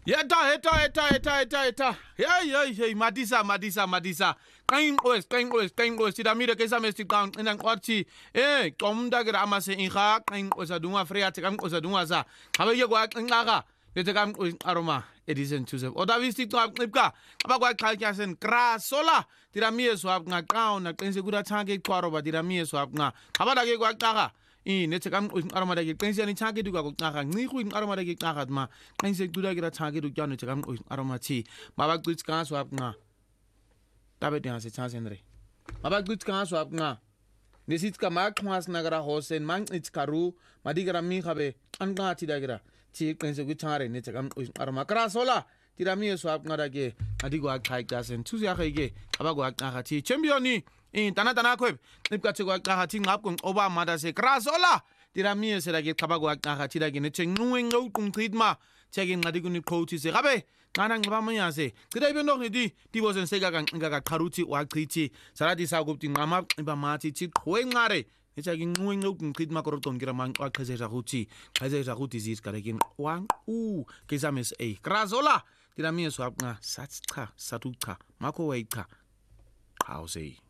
Eta. Hey, Madisa. Kain tidamira kesa mesti kaun inan kwachi. Komda gira amase inha kain osadunga freya tekam osadunga za. Habe ye gwa ngaga. Tekam aroma Edison Joseph. Oda visti to apka. Aba gwa kalkasen krasola. Tidamie swap nga kaun na kense guda change kwaroba tidamie swap nga. Aba dage gwa kaga. Netekam aromada ke kense ni change duga ko ngaka ngiku aromada ke ngaka ma kense duda gira change du kyano tekam aromati maba glitz kan swap nga tabe dia se chance andre maba glitz kan swap nga nesit ka mak mas nagara hosen mang it karu madigara mi khabe anga ti dagira ti kense gu chare netekam aroma krasola tirami swap nga dage adigo akai gasen tuzi akhaige abago ngaka ti championi tana kweb nipkathi kwaqahathi ngapho ngoba mada se krasola tiramiye se dake khaba kwaqahathi dake ne thenqwe ngoqunqithma theke nqadi kuni coach se gabe xana ngiba manyase cida ibe nok ngithi tibo senseka kanqinga kaqharuthi wachithi saladi sakupti nqama xiba mathi thi qwenqare ethake nqwe ngoqunqithma koroqongira manqaqhezeza ukuthi qhezeza ukuthi zizigalekin wanqu kesames a krasola tiramiye swapqa sathi cha sathu cha makho wayicha qhawuse